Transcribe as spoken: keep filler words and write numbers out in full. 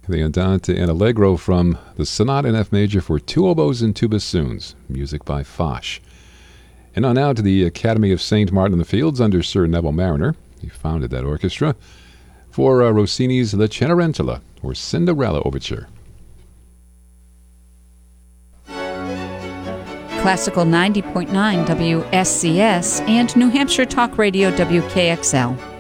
The Andante and Allegro from the Sonata in F major for two oboes and two bassoons, music by Foch. And on now to the Academy of Saint Martin in the Fields under Sir Neville Marriner. He founded that orchestra for uh, Rossini's La Cenerentola, or Cinderella Overture. Classical ninety point nine W S C S and New Hampshire Talk Radio W K X L.